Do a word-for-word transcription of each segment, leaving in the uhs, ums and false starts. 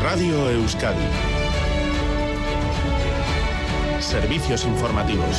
Radio Euskadi. Servicios informativos.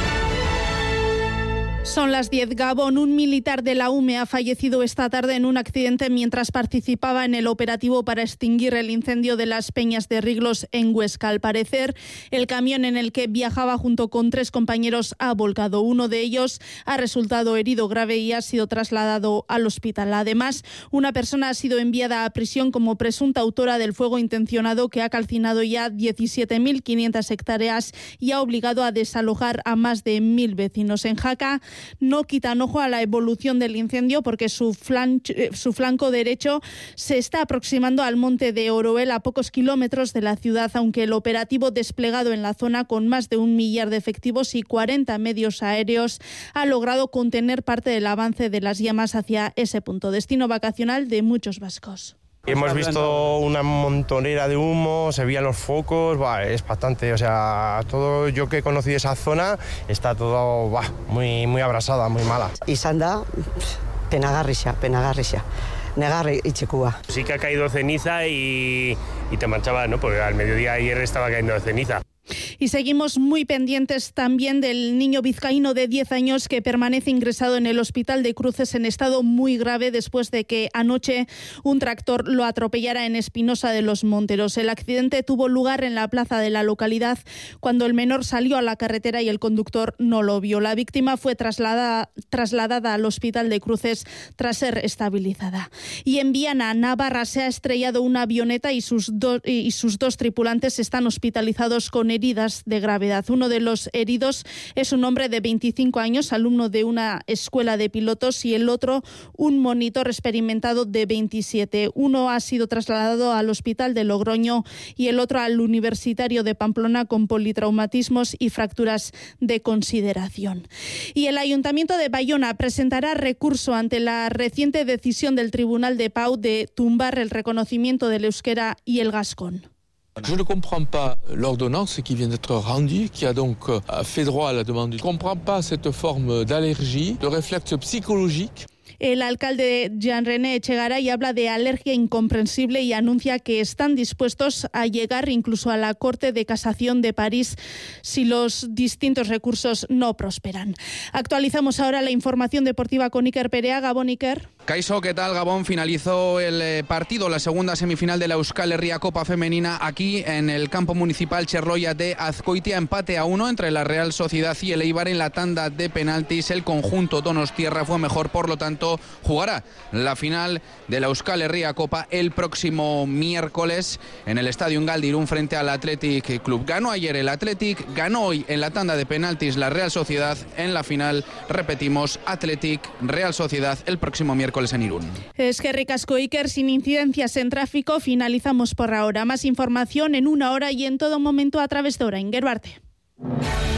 Son las diez. Gabón, un militar de la U M E ha fallecido esta tarde en un accidente mientras participaba en el operativo para extinguir el incendio de las Peñas de Riglos en Huesca. Al parecer, el camión en el que viajaba junto con tres compañeros ha volcado. Uno de ellos ha resultado herido grave y ha sido trasladado al hospital. Además, una persona ha sido enviada a prisión como presunta autora del fuego intencionado que ha calcinado ya diecisiete mil quinientas hectáreas y ha obligado a desalojar a más de mil vecinos. En Jaca no quitan ojo a la evolución del incendio porque su, flan, su flanco derecho se está aproximando al monte de Oroel a pocos kilómetros de la ciudad, aunque el operativo desplegado en la zona con más de un millar de efectivos y cuarenta medios aéreos ha logrado contener parte del avance de las llamas hacia ese punto, destino vacacional de muchos vascos. Hemos visto una montonera de humo, se veían los focos, bah, es bastante, o sea, todo yo que he conocido esa zona está todo bah, muy, muy abrasada, muy mala. Izan da, penagarrixa, penagarrixa. Negarre itxekua. Sí que ha caído ceniza y, y te manchaba, ¿no? Porque al mediodía ayer estaba cayendo ceniza. Y seguimos muy pendientes también del niño vizcaíno de diez años que permanece ingresado en el hospital de Cruces en estado muy grave después de que anoche un tractor lo atropellara en Espinosa de los Monteros. El accidente tuvo lugar en la plaza de la localidad cuando el menor salió a la carretera y el conductor no lo vio. La víctima fue trasladada, trasladada al hospital de Cruces tras ser estabilizada. Y en Viana, Navarra, se ha estrellado una avioneta y sus, do, y sus dos tripulantes están hospitalizados con heridas de gravedad. Uno de los heridos es un hombre de veinticinco años, alumno de una escuela de pilotos, y el otro un monitor experimentado de veintisiete. Uno ha sido trasladado al hospital de Logroño y el otro al universitario de Pamplona con politraumatismos y fracturas de consideración. Y el Ayuntamiento de Bayona presentará recurso ante la reciente decisión del Tribunal de Pau de tumbar el reconocimiento del euskera y el gascón. Je ne comprends pas l'ordonnance qui vient d'être rendue, qui a donc fait droit à la demande. Je ne comprends pas cette forme d'allergie, de réflexe psychologique. El alcalde Jean-René Echegaray habla de alergia incomprensible y anuncia que están dispuestos a llegar incluso a la Corte de Casación de París si los distintos recursos no prosperan. Actualizamos ahora la información deportiva con Iker Perea. Gabón, Iker. Caixo, ¿qué tal? Gabón, finalizó el partido, la segunda semifinal de la Euskal Herria Copa Femenina aquí en el campo municipal Cherloya de Azkoitia. Empate a uno entre la Real Sociedad y el Eibar en la tanda de penaltis. El conjunto donostiarra fue mejor, por lo tanto jugará la final de la Euskal Herria Copa el próximo miércoles en el Estadio Galdirún frente al Athletic Club. Ganó ayer el Athletic, ganó hoy en la tanda de penaltis la Real Sociedad. En la final, repetimos, Athletic, Real Sociedad el próximo miércoles en Irún. Es que ricasco, Iker, sin incidencias en tráfico. Finalizamos por ahora. Más información en una hora y en todo momento a través de Orain. Gerbarte.